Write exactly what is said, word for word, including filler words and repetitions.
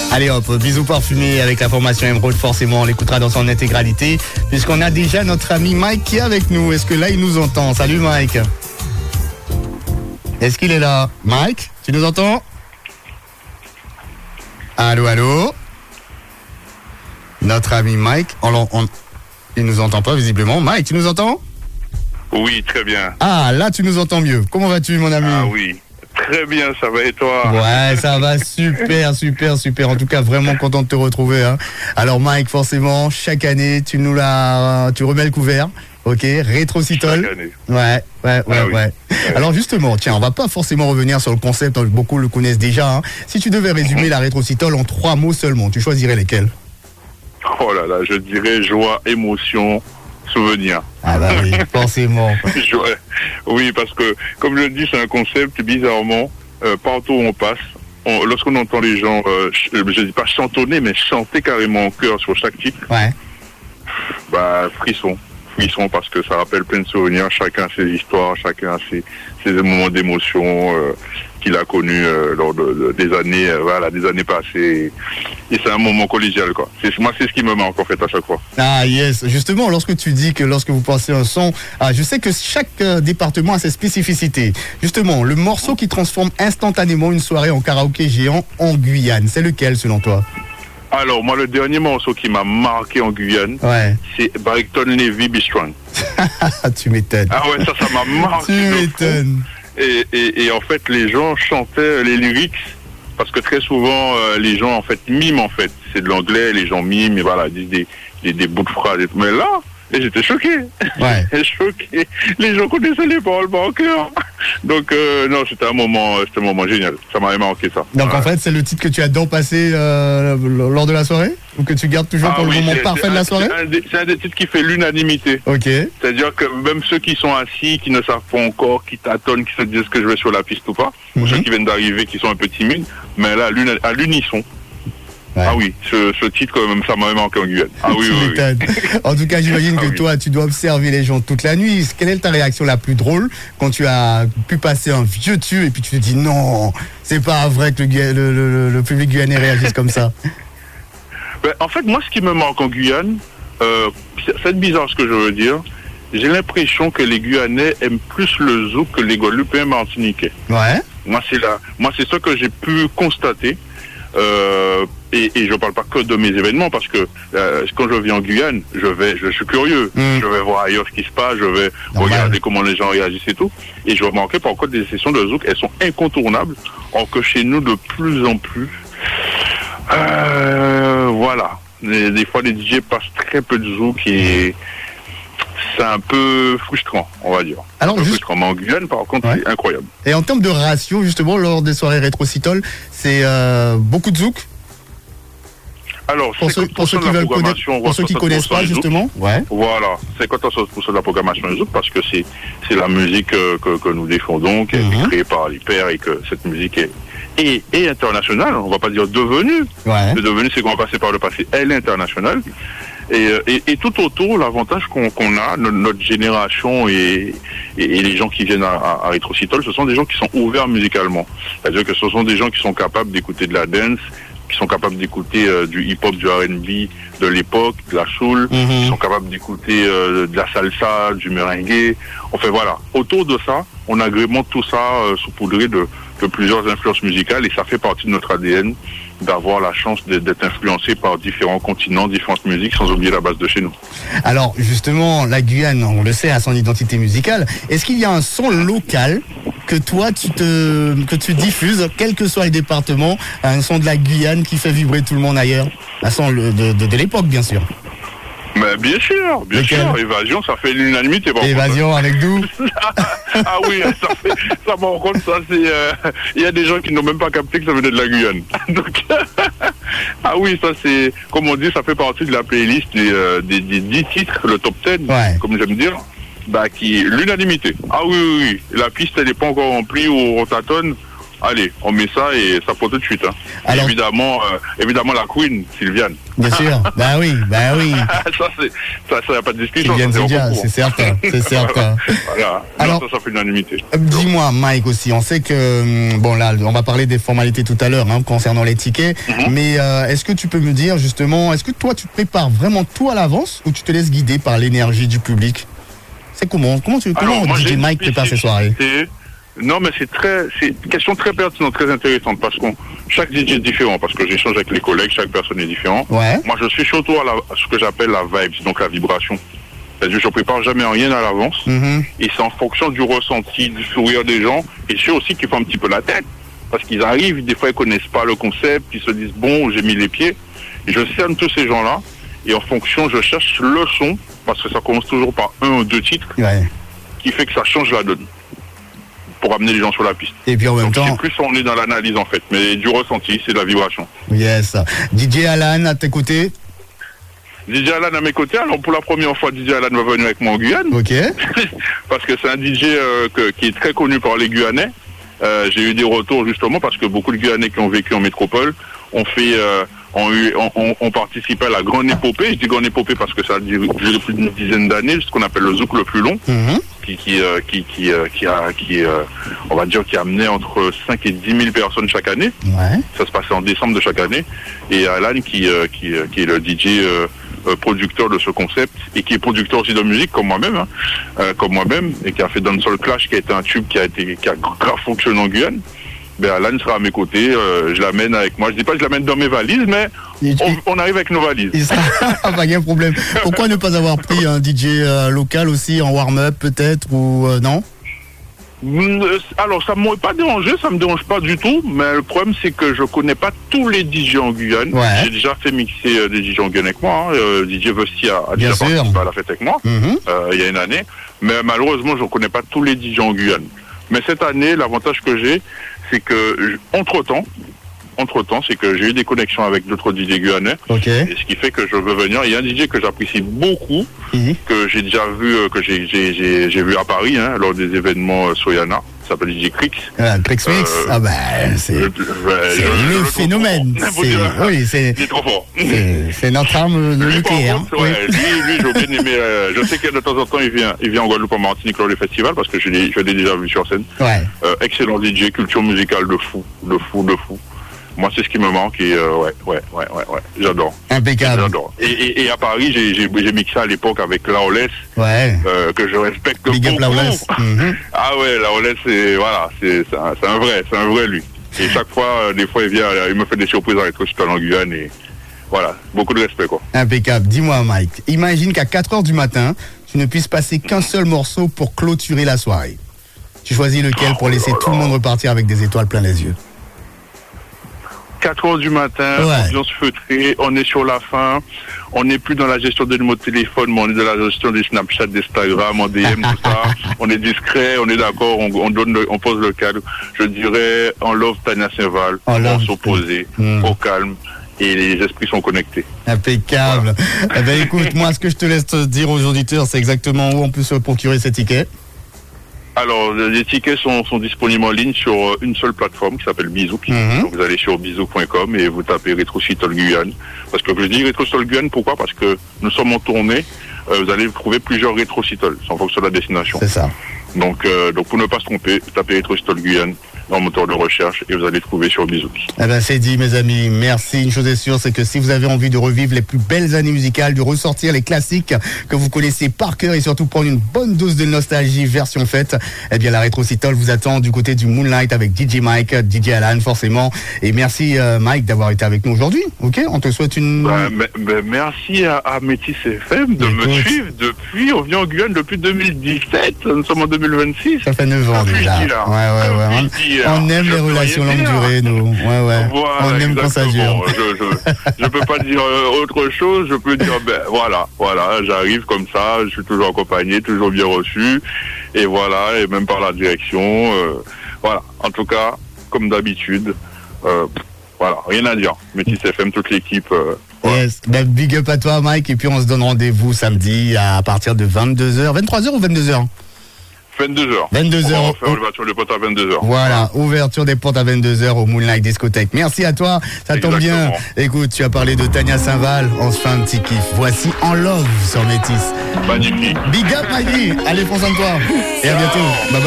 Allez hop, bisous parfumés avec la formation Emerald, forcément on l'écoutera dans son intégralité, puisqu'on a déjà notre ami Mike qui est avec nous. Est-ce que là il nous entend? Salut Mike. Est-ce qu'il est là? Mike, tu nous entends? Allô, allô? Notre ami Mike, on, on, il nous entend pas visiblement. Mike, tu nous entends? Oui, très bien. Ah, là tu nous entends mieux. Comment vas-tu mon ami? Ah oui, très bien, ça va et toi? Ouais, ça va super, super, super. En tout cas, vraiment content de te retrouver. Hein. Alors Mike, forcément, chaque année, tu nous l'as, tu remets le couvert. Ok, Rétrocitol. Chaque année. Ouais, ouais, ouais, Ah oui. ouais. Alors justement, tiens, on va pas forcément revenir sur le concept, beaucoup le connaissent déjà. Hein. Si tu devais résumer la Rétrocitol en trois mots seulement, tu choisirais lesquels? Oh là là, je dirais joie, émotion, souvenir. Ah bah oui, forcément. Joie. Oui, parce que, comme je le dis, c'est un concept, bizarrement, euh, partout où on passe, on, lorsqu'on entend les gens, euh, ch- je dis pas chantonner, mais chanter carrément en chœur sur chaque titre, Ouais. bah, frisson. Frisson parce que ça rappelle plein de souvenirs, chacun a ses histoires, chacun a ses, ses moments d'émotion euh, qu'il a connus euh, lors de, de- des années, euh, voilà, des années passées. Et c'est un moment collégial, quoi. C'est, moi, c'est ce qui me manque, en fait, à chaque fois. Ah yes, justement, lorsque tu dis que lorsque vous pensez un son, ah, je sais que chaque euh, département a ses spécificités. Justement, le morceau qui transforme instantanément une soirée en karaoké géant en Guyane, c'est lequel selon toi? Alors, moi, le dernier morceau qui m'a marqué en Guyane, Ouais. c'est Barrington Levy, Be Strong. Tu m'étonnes. Ah ouais, ça, ça m'a marqué. Tu de fou. m'étonnes. Et, et, et en fait, les gens chantaient les lyrics, parce que très souvent, euh, les gens, en fait, miment, en fait. C'est de l'anglais, les gens miment, et voilà, disent des, des, des bouts de phrases. Mais là, et j'étais choqué. Ouais. J'étais choqué. Les gens connaissaient les paroles par cœur. Donc, euh, non, c'était un moment, c'était un moment génial. Ça m'avait marqué, ça. Donc Ouais. en fait, c'est le titre que tu adores passer euh, lors de la soirée? Ou que tu gardes toujours Ah pour oui, le moment c'est- parfait c'est de la un- soirée? C'est un, des, c'est un des titres qui fait l'unanimité. Ok. C'est-à-dire que même ceux qui sont assis, qui ne savent pas encore, qui tâtonnent, qui se disent que je vais sur la piste ou pas, ou Mhm. ceux qui viennent d'arriver, qui sont un peu timides, mais là, à l'uni- à l'unisson. Ouais. Ah oui, ce, ce titre, quand même, ça m'a même manqué en Guyane. Ah oui, Tu oui, oui. m'étonnes. En tout cas, j'imagine Ah que oui. toi, tu dois observer les gens toute la nuit. Quelle est ta réaction la plus drôle quand tu as pu passer un vieux tube et puis tu te dis non, c'est pas vrai que le, Guya- le, le- le- le public guyanais réagisse comme ça? Ben, en fait, moi, ce qui me manque en Guyane, euh, c'est c'est bizarre ce que je veux dire, j'ai l'impression que les Guyanais aiment plus le zouk que les Guadeloupéens martiniquais. Ouais. Moi, c'est là. Moi, c'est ça que j'ai pu constater. Euh, et, et je parle pas que de mes événements parce que euh, quand je viens en Guyane, je vais, je suis curieux. Mm. Je vais voir ailleurs ce qui se passe, je vais Normal. regarder comment les gens réagissent et tout. Et je remarquais par contre des sessions de zouk, elles sont incontournables. Or que chez nous, de plus en plus, euh, voilà. Des, des fois, les D J passent très peu de zouk et c'est un peu frustrant, on va dire. Alors, un peu juste- frustrant. Mais en Guyane, par contre, Ouais. c'est incroyable. Et en termes de ratio, justement, lors des soirées Rétrocitol, c'est euh, beaucoup de zouk Alors, pour ceux, pour ceux qui veulent connaître, pour ceux qui connaissent pas, justement. Ouais. Voilà, c'est cinquante pour cent de la programmation zouk parce que c'est c'est la musique euh, que, que nous défendons, qui a été Mhm. créée par les pairs et que cette musique est, est, est internationale. On va pas dire devenue. Ouais. Le devenu, c'est qu'on va passer par le passé. Elle est internationale. Et, euh, et, et tout autour, l'avantage qu'on qu'on a, no- notre génération et, et, et les gens qui viennent à, à, à Rétrocitol, ce sont des gens qui sont ouverts musicalement. C'est-à-dire que ce sont des gens qui sont capables d'écouter de la dance, qui sont capables d'écouter euh, du hip-hop, du R and B de l'époque, de la soul, Mhm. qui sont capables d'écouter euh, de la salsa, du merengue. Enfin voilà, autour de ça, on agrémente tout ça euh, saupoudré de, de plusieurs influences musicales et ça fait partie de notre A D N d'avoir la chance d'être d'être influencé par différents continents, différentes musiques, sans oublier la base de chez nous. Alors, justement, la Guyane, on le sait, a son identité musicale. Est-ce qu'il y a un son local que toi, tu te, que tu diffuses, quel que soit le département, un son de la Guyane qui fait vibrer tout le monde ailleurs? Un son le- de, de, de l'époque, bien sûr. Mais bien sûr, bien Lequel? sûr, Évasion, ça fait l'unanimité. par contre. Évasion avec Dou. Ah oui, ça fait, ça par contre, ça c'est, euh, il y a des gens qui n'ont même pas capté que ça venait de la Guyane. Donc, ah oui, ça c'est, comme on dit, ça fait partie de la playlist des, euh, des, des dix titres, le top dix, Ouais. comme j'aime dire, bah, qui est l'unanimité. Ah oui, oui, oui, la piste elle n'est pas encore remplie ou on tâtonne, allez, on met ça et ça prend tout de suite. Hein. Alors, évidemment, euh, évidemment la Queen, Sylviane. Bien sûr, bah oui, bah oui. ça, c'est, ça, ça n'a pas de discussion. Sylviane Zoudia, c'est certain, c'est certain. Voilà. Alors, non, ça, ça fait unanimité. Dis-moi, Mike, aussi, on sait que, bon là, on va parler des formalités tout à l'heure hein, concernant les tickets, mm-hmm. mais euh, est-ce que tu peux me dire justement, est-ce que toi tu prépares vraiment tout à l'avance ou tu te laisses guider par l'énergie du public? C'est comment, comment, tu, comment Alors, moi, D J Mike prépare ses soirées? Non, mais c'est très, c'est une question très pertinente, très intéressante, parce que chaque D J est différent, parce que j'échange avec les collègues, chaque personne est différente. Ouais. Moi, je suis surtout à, la, à ce que j'appelle la vibe, donc la vibration. C'est-à-dire que je ne prépare jamais rien à l'avance, mm-hmm. et c'est en fonction du ressenti, du sourire des gens, et ceux aussi qui font un petit peu la tête, parce qu'ils arrivent, des fois ils connaissent pas le concept, ils se disent bon, j'ai mis les pieds, et je cerne tous ces gens-là, et en fonction, je cherche le son, parce que ça commence toujours par un ou deux titres, ouais. qui fait que ça change la donne. Pour amener les gens sur la piste. Et puis en même Donc, temps. C'est plus on est dans l'analyse en fait, mais du ressenti, c'est de la vibration. Yes. D J Alan, à tes côtés? D J Alan à mes côtés. Alors pour la première fois, D J Alan va venir avec moi en Guyane. Ok. Parce que c'est un D J euh, que, qui est très connu par les Guyanais. Euh, j'ai eu des retours justement parce que beaucoup de Guyanais qui ont vécu en métropole ont fait, euh, ont eu, ont, ont, ont participé à la grande épopée. Je dis grande épopée parce que ça a duré plus d'une dizaine d'années, ce qu'on appelle le zouk le plus long. Mm-hmm. qui qui euh, qui qui, euh, qui a qui euh, on va dire qui a amené entre cinq et dix mille personnes chaque année. Ouais. Ça se passait en décembre de chaque année. Et Alan qui euh, qui euh, qui est le D J euh, euh, producteur de ce concept et qui est producteur aussi de musique comme moi-même, hein, euh, comme moi-même et qui a fait Dancehall Clash qui a été un tube qui a été qui a grave fonctionné en Guyane. Ben Alan sera à mes côtés, euh, je l'amène avec moi. Je dis pas que je l'amène dans mes valises, mais on, on arrive avec nos valises. Il sera... pas de problème. Pourquoi ne pas avoir pris un D J euh, local aussi en warm-up peut-être ou euh, non? Alors ça ne m'aurait pas dérangé, ça me dérange pas du tout, mais le problème c'est que je connais pas tous les D J en Guyane. Ouais. J'ai déjà fait mixer euh, des D J en Guyane avec moi. Hein. Euh, D J Vesti a, a déjà participé à la fête avec moi mm-hmm. euh, il y a une année, mais malheureusement je ne connais pas tous les D J en Guyane. Mais cette année, l'avantage que j'ai, c'est que entre-temps, entre-temps, c'est que j'ai eu des connexions avec d'autres D J guyanais. Okay. Et ce qui fait que je veux venir. Il y a un D J que j'apprécie beaucoup, mmh. que j'ai déjà vu, que j'ai, j'ai, j'ai, j'ai vu à Paris, hein, lors des événements Soyana. Ça s'appelle D J Crix. Ah, Crix Mix euh, ah ben, c'est, euh, c'est je, le je phénomène. C'est, oui, c'est, c'est trop fort. C'est, c'est notre arme de nucléaire. Hein. Ouais, oui. Lui, lui, j'ai bien aimé. Euh, je sais que de temps en temps, il vient, il vient en Guadeloupe, en Martinique, lors des festivals, parce que je l'ai, je l'ai déjà vu sur scène. Ouais. Euh, excellent D J, culture musicale de fou, de fou, de fou. Moi, c'est ce qui me manque et euh, ouais, ouais, ouais, ouais, ouais, j'adore. Impeccable. J'adore. Et, et, et à Paris, j'ai, j'ai, j'ai mixé à l'époque avec Laolès, ouais. euh, que je respecte Big beaucoup. Laolès. Mm-hmm. Ah ouais, Laolès, c'est voilà, c'est, c'est, un, c'est un vrai, c'est un vrai lui. Et chaque fois, euh, des fois, il vient, il me fait des surprises avec Rétro-Cytole en Guyane et voilà, beaucoup de respect quoi. Impeccable. Dis-moi, Mike, imagine qu'à quatre heures du matin, tu ne puisses passer qu'un seul morceau pour clôturer la soirée. Tu choisis lequel pour laisser oh tout le monde repartir avec des étoiles plein les yeux? quatre heures du matin, ouais. Ambiance feutrée, on est sur la fin, on n'est plus dans la gestion de nos téléphones, mais on est dans la gestion des Snapchat, d'Instagram, en D M, tout ça. On est discret, on est d'accord, on, on donne, le, on pose le cadre. Je dirais, on love Tania Saint-Val, on s'opposer, mmh. au calme. Et les esprits sont connectés. Impeccable. Voilà. Eh ben, écoute, moi, ce que je te laisse dire aux auditeurs, c'est exactement où on peut se procurer ces tickets. Alors, les tickets sont, sont disponibles en ligne sur une seule plateforme qui s'appelle Bizouk. Mm-hmm. Donc, vous allez sur bizouk point com et vous tapez Rétro-Cytole Guyane. Parce que je dis Rétro-Cytole Guyane, pourquoi? Parce que nous sommes en tournée. Euh, vous allez trouver plusieurs Rétro-Cytole, en fonction de la destination. C'est ça. Donc, euh, donc pour ne pas se tromper, tapez Rétro-Cytole Guyane dans moteur de recherche et vous allez trouver sur Bizouk. Eh ben, c'est dit, mes amis. Merci. Une chose est sûre, c'est que si vous avez envie de revivre les plus belles années musicales, de ressortir les classiques que vous connaissez par cœur et surtout prendre une bonne dose de nostalgie version fête, eh bien, la Rétro-Cytole vous attend du côté du Moonlight avec D J Mike, D J Alan, forcément. Et merci, euh, Mike, d'avoir été avec nous aujourd'hui. OK? On te souhaite une... Bah, mais, mais merci à, à Métis F M de Écoute. me suivre depuis, on vient en Guyane depuis deux mille dix-sept. Nous sommes en deux mille vingt-six. Ça fait neuf ans déjà. Ouais, ouais, ouais. On, on aime je les relations longue durée, nous. Ouais, ouais. Voilà, on aime quand ça dure. Je, je, je peux pas dire autre chose. Je peux dire, ben, voilà, voilà, j'arrive comme ça. Je suis toujours accompagné, toujours bien reçu. Et voilà, et même par la direction. Euh, voilà. En tout cas, comme d'habitude, euh, voilà, rien à dire. Métis F M, toute l'équipe. Euh, Voilà. Yes. Ben, big up à toi, Mike. Et puis, on se donne rendez-vous samedi à partir de vingt-deux heures. vingt-trois heures ou vingt-deux heures? vingt-deux heures. vingt-deux heures. On va faire l'ouverture des portes à vingt-deux heures. Voilà, ouverture des portes à vingt-deux heures au Moonlight Discothèque. Merci à toi, ça tombe bien. Écoute, tu as parlé de Tania Saint-Val, on se fait un petit kiff. Voici En Love sur Métis. Magnifique. Big up, Maggie. Allez, prends soin de toi. Et à bientôt. Bye bye.